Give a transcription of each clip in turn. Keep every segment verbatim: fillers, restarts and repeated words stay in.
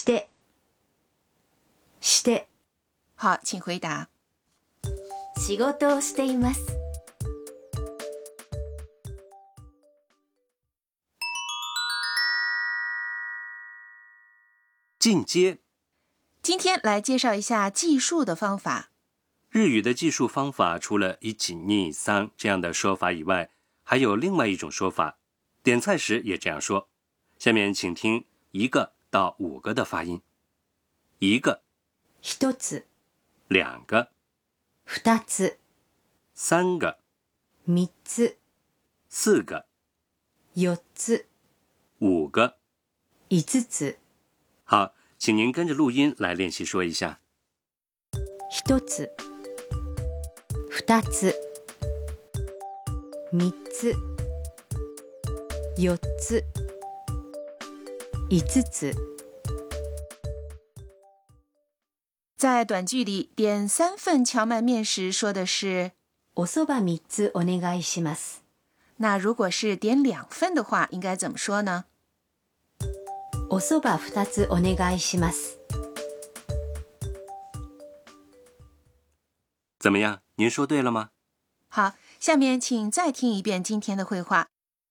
してして。 好，请回答。 仕事をしています。 进阶。 今天来介绍一下计数的方法。 日语的计数方法除了一起二三这样的说法以外，还有另外一种说法，点菜时也这样说。下面请听一个到五个的发音。一个， 一つ， 两个， 二つ， 三个， 三つ， 四个， 四つ， 五个， 五つ。 好，请您跟着录音来练习说一下。 一つ、二つ、三つ、四つ、五つ。 在短剧里点三份荞麦面时说的是おそば三つお願いします。 那如果是点两份的话，应该怎么说呢？ おそば二つお願いします。 怎么样？您说对了吗？ 好，下面请再听一遍今天的会话。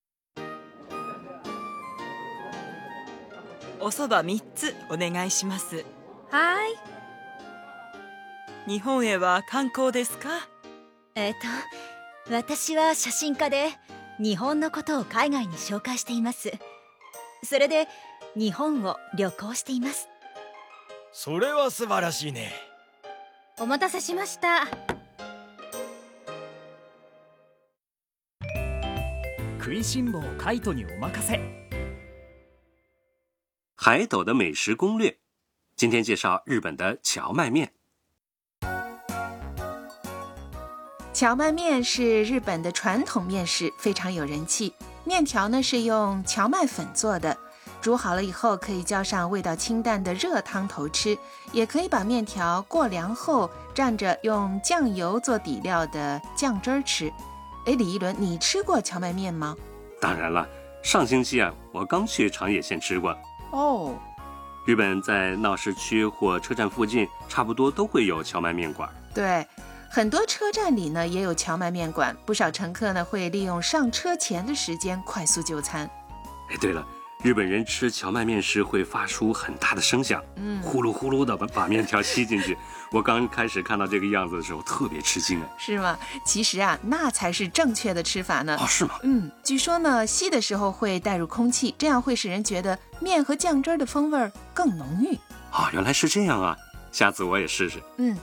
おそば三つお願いします。 はい。 日本へは観光ですか？ えっと、私は写真家で日本のことを海外に紹介しています。それで日本を旅行しています。 それは素晴らしいね。 お待たせしました。 食いしん坊カイトにお任せ。 海斗的美食攻略，今天介绍日本的荞麦面。 荞麦面是日本的传统面食，非常有人气。面条呢是用荞麦粉做的，煮好了以后可以浇上味道清淡的热汤头吃，也可以把面条过凉后蘸着用酱油做底料的酱汁儿吃。诶，李一伦，你吃过荞麦面吗？ 当然了，上星期啊，我刚去长野县吃过。 哦， 日本在闹市区或车站附近差不多都会有荞麦面馆。 对，很多车站里呢也有荞麦面馆，不少乘客呢会利用上车前的时间快速就餐。 哎，对了，日本人吃荞麦面时会发出很大的声响，嗯，呼噜呼噜的把把面条吸进去。我刚开始看到这个样子的时候特别吃惊啊。 是吗？其实啊，那才是正确的吃法呢。 哦，是吗？ 嗯，据说呢，吸的时候会带入空气，这样会使人觉得面和酱汁的风味更浓郁。 哦，原来是这样啊，下次我也试试。 嗯。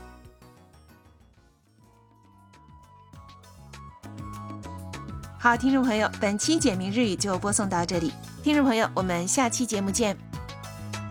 好，听众朋友，本期简明日语就播送到这里。听众朋友，我们下期节目见。